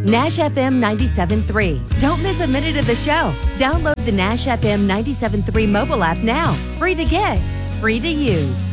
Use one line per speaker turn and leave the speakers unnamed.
Nash FM 97.3. Don't miss a minute of the show. Download the Nash FM 97.3 mobile app now. Free to get, free to use.